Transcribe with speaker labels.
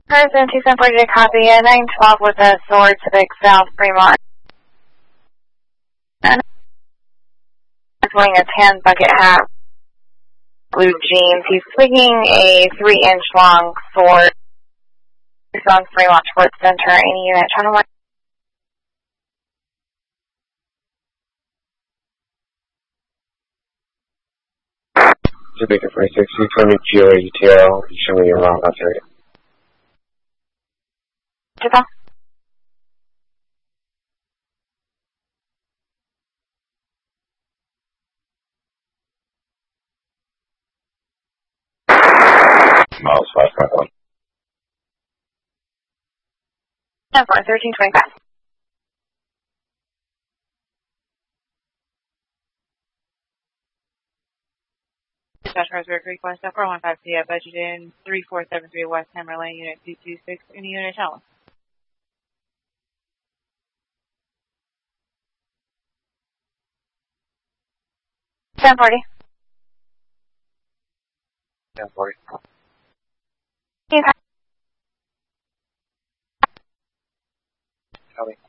Speaker 1: Person 2740 to copy, 912 with a sword to the south, Fremont. He's wearing a tan bucket hat, blue jeans. He's swinging a 3-inch long sword. He's on Fremont Sports Center. Any unit, channel 1.
Speaker 2: Jamaica 46, you told me GOA UTL, you show me your wrong, that's right.
Speaker 1: Japan.
Speaker 2: Miles 5.1.
Speaker 1: 1325.
Speaker 3: Dispatch Rosberg Creek, 17415 CF, budget in 3473 West Hammer Lane, Unit 226, any unit channel.
Speaker 1: Ten 40.
Speaker 2: 1040.
Speaker 1: Okay.
Speaker 2: Tell me.